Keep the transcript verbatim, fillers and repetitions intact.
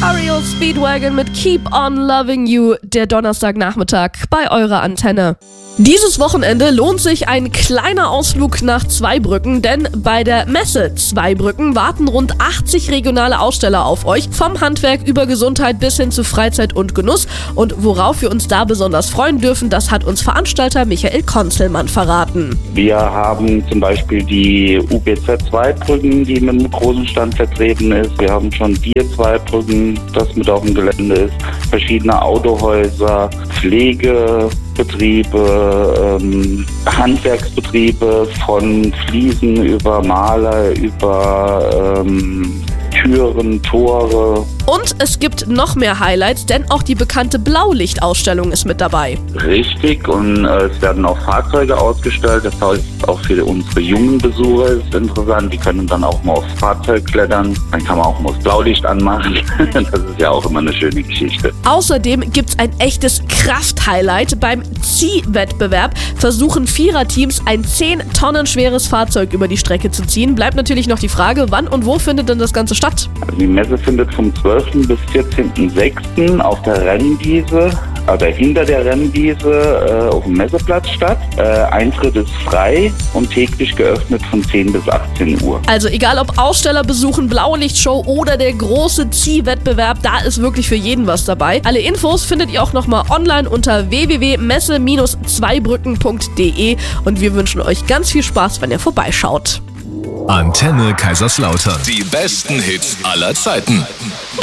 R E O Speedwagon mit Keep on Loving You, der Donnerstagnachmittag bei eurer Antenne. Dieses Wochenende lohnt sich ein kleiner Ausflug nach Zweibrücken, denn bei der Messe Zweibrücken warten rund achtzig regionale Aussteller auf euch, vom Handwerk über Gesundheit bis hin zu Freizeit und Genuss. Und worauf wir uns da besonders freuen dürfen, das hat uns Veranstalter Michael Konzelmann verraten. Wir haben zum Beispiel die U B Z Zweibrücken, die mit einem großen Stand vertreten ist. Wir haben schon Bier Zweibrücken, das mit auf dem Gelände ist, verschiedene Autohäuser, Pflegebetriebe, ähm, Handwerksbetriebe von Fliesen über Maler, über ähm, Türen, Tore. Und es gibt noch mehr Highlights, denn auch die bekannte Blaulichtausstellung ist mit dabei. Richtig, und äh, es werden auch Fahrzeuge ausgestellt. Das heißt, auch für unsere jungen Besucher ist es interessant. Die können dann auch mal aufs Fahrzeug klettern. Dann kann man auch mal das Blaulicht anmachen. Das ist ja auch immer eine schöne Geschichte. Außerdem gibt's ein echtes Kraft-Highlight. Beim Ziehwettbewerb versuchen Viererteams ein zehn Tonnen schweres Fahrzeug über die Strecke zu ziehen. Bleibt natürlich noch die Frage, wann und wo findet denn das Ganze statt? Also die Messe findet vom zwölften bis vierzehnten sechsten auf der Rennwiese, oder hinter der Rennwiese äh, auf dem Messeplatz statt. Äh, Eintritt ist frei und täglich geöffnet von zehn bis achtzehn Uhr. Also egal ob Aussteller besuchen, Blaulichtshow oder der große Ziehwettbewerb, da ist wirklich für jeden was dabei. Alle Infos findet ihr auch nochmal online unter w w w punkt messe zweibrücken punkt d e und wir wünschen euch ganz viel Spaß, wenn ihr vorbeischaut. Antenne Kaiserslautern. Die besten Hits aller Zeiten.